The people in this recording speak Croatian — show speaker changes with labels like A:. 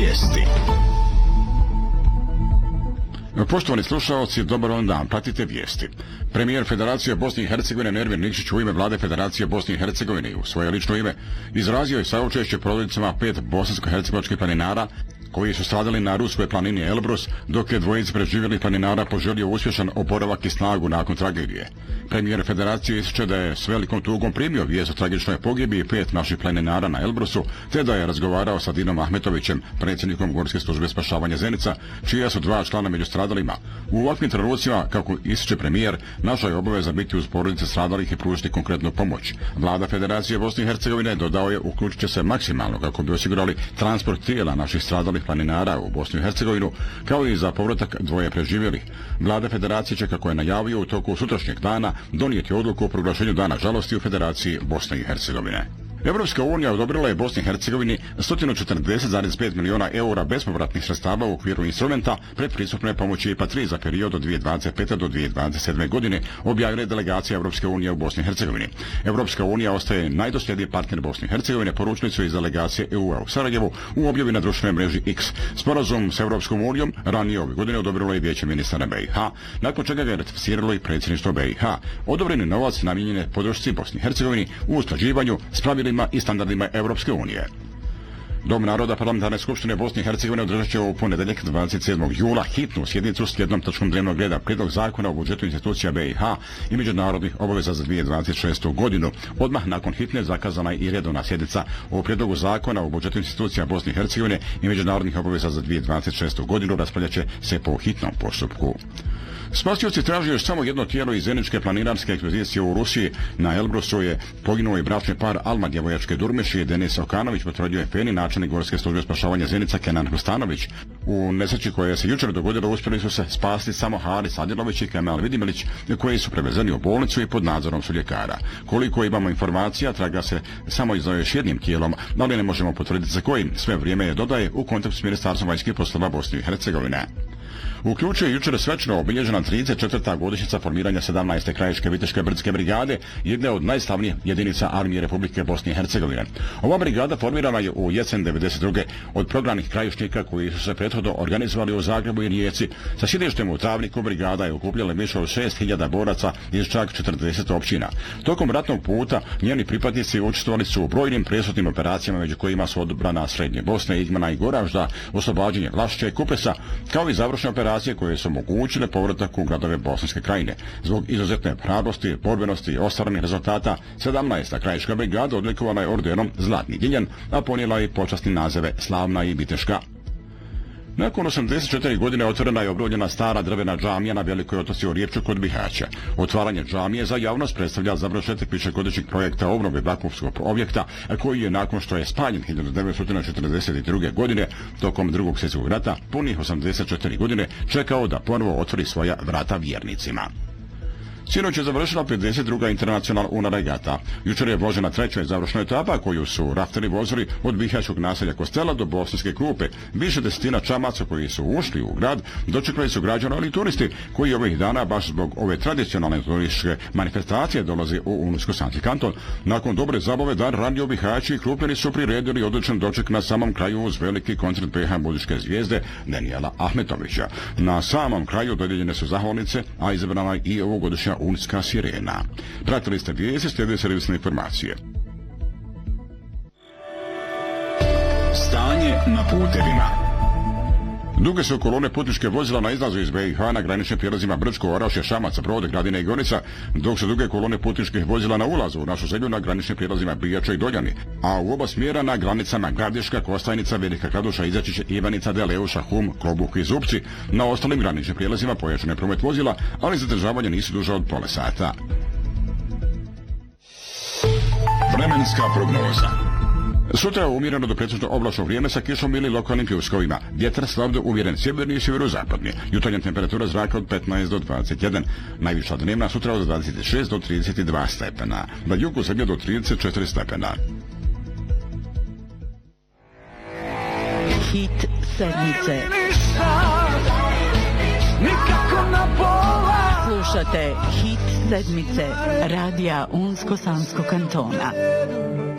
A: Vijesti.
B: Poštovani slušalci, dobar vam dan, pratite vijesti. Premijer Federacije Bosne i Hercegovine Nermin Nikšić u ime Vlade Federacije Bosne i Hercegovine i u svoje lično ime izrazio je saučešće porodicama 5 bosansko-hercegovačkih planinara koji su stradali na ruskoj planini Elbrus, dok je dvojici preživjelih planinara poželio uspješan oporavak i snagu nakon tragedije. Premijer Federacije ističe da je s velikom tugom primio vijest o tragičnoj pogibiji 5 naših planinara na Elbrusu, te da je razgovarao sa Dinom Ahmetovićem, predsjednikom Gorske službe spašavanja Zenica, čija su 2 člana među stradalima. U ovakvim trenucima, kako ističe premijer, naša je obaveza biti uz porodice stradalih i pružiti konkretnu pomoć. Vlada Federacije Bosne i Hercegovine, dodao je, uključit će se maksimalno kako bi osigurali transport tijela naših stradalih planinara u Bosnu i Hercegovinu, kao i za povratak 2 preživjelih. Vlada Federacije će, kako je najavio, u toku sutrašnjeg dana donijeti odluku o proglašenju dana žalosti u Federaciji Bosne i Hercegovine. Evropska unija odobrila je Bosni i Hercegovini 140,5 miliona eura bespovratnih sredstava u okviru instrumenta predpristupne pomoći IPA 3 za period od 2025. do 2027. godine, objavila je delegacija Evropske unije u Bosni i Hercegovini. Evropska unija ostaje najdosljedniji partner Bosne i Hercegovine, poručili su iz delegacije EU-a u Sarajevu u objavi na društvenoj mreži X. Sporazum s Evropskom unijom ranije ove godine odobrilo je Vijeće ministara BiH, nakon čega ga je ratificiralo i predsjedništvo BiH. Odobreni novac namijenjen je podršci Bosni i Hercegovini u usklađivanju s pravilima i standardima Evropske unije. Dom naroda Parlamentarne skupštine Bosne i Hercegovine održat će u ponedjeljak 27. jula hitnu sjednicu s jednom točkom dnevnog reda prijedlog zakona o budžetu institucija BiH i međunarodnih obaveza za 2026. godinu. Odmah nakon hitne zakazana je i redovna sjednica o prijedlogu zakona o budžetu institucija Bosne i Hercegovine i međunarodnih obaveza za 2026. godinu, raspravljat će se po hitnom postupku. Spasioci traže još samo jedno tijelo iz zeničke planinarske ekspedicije u Rusiji. Na Elbrusu je poginuo i bračni par Alma djevojačke Durmeši i Denis Okanović, potvrđuje Feni, načelnik Gorske službe spašavanja Zenica Kenan Hrstanović. U nesreći koja se jučer dogodila uspjeli su se spasti samo Haris Adilović i Kemal Vidimilić, koji su prevezeni u bolnicu i pod nadzorom su ljekara. Koliko imamo informacija, traga se samo i za još jednim tijelom, ali ne možemo potvrditi za kojim. Sve vrijeme je, dodaje, u kontaktu s Ministarstvom vanjskih poslova Bosne i Hercegovine. Uključuje jučer svečano obilježena 34. godišnjica formiranja 17. krajiške viteške brdske brigade, jedne od najslavnijih jedinica armije Republike Bosne i Hercegovine. Ova brigada formirana je u jesen 92. od prognanih krajišnika koji su se prethodno organizovali u Zagrebu i Rijeci. Sa sjedištem u Travniku brigada je okupljala više od 6.000 boraca iz čak 40 općina. Tokom ratnog puta njeni pripadnici učestvovali su u brojnim presudnim operacijama, među kojima su odbrana Srednje Bosne, Igmana i Goražda, oslobađanje Vlašća i Kupresa, kao i završne operacije koje su omogućile povratak u gradove Bosanske krajine. Zbog izuzetne hrabrosti, borbenosti i ostvarenih rezultata, 17. krajiška brigada odlikovana je ordenom Zlatni Diljan, a ponijela i počasni nazove Slavna i Viteška. Nakon 84 godine otvorena je obnovljena stara drvena džamija na Velikoj otoci u Rijepču kod Bihaća. Otvaranje džamije za javnost predstavlja završetak višegodišnjeg projekta obnove Bakovskog objekta, koji je nakon što je spaljen 1942. godine tokom Drugog svjetskog rata punih 84 godine čekao da ponovo otvori svoja vrata vjernicima. Sinoć je završila 52. internacional UNA regata. Jučer je vožena 3. završna etapa koju su rafteri vozili od bihaćkog naselja Kostela do Bosanske Krupe. Više desetina čamaca koji su ušli u grad dočekali su građani, ali i turisti koji ovih dana baš zbog ove tradicionalne turističke manifestacije dolaze u Unsko-Sanski kanton. Nakon dobre zabave dan ranije u Bihaći i Krupljani su priredili odličan doček na samom kraju uz veliki koncert BiH muzičke zvijezde Danijela Ahmetovića. Na samom kraju dodijeljene su zahvalnice, a izabrana je i ovogodišnja Unska sirena. Pratili ste vijesti, slijede servisne informacije.
A: Stanje na putevima.
B: Duge su kolone putničke vozila na izlazu iz BiH na graničnim prijelazima Brčko, Orašje, Šamac, Brod, Gradina i Gonica, dok su duge kolone putničkih vozila na ulazu u našu zemlju na graničnim prijelazima Bijača i Doljani, a u oba smjera na granicama Gradiška, Kostajnica, Velika Kladuša, Izačić, Ivanica, Deleuša, Hum, Klobuh i Zupci. Na ostalim graničnim prijelazima pojačan je promet vozila, ali zadržavanje nisu duže od pola sata.
A: Vremenska prognoza.
B: Sutra je umjereno do pretežno oblačno vrijeme sa kišom ili lokalnim pljuskovima. Vjetar slab do uvjeren sjeverni i sjeverozapadni. Jutarnja temperatura zraka od 15 do 21. Najviša dnevna sutra od 26 do 32 stepena. Na jugu zemlje do 34 stepena.
C: Hit sedmice. Slušate Hit sedmice radija Unsko-Sanskog kantona.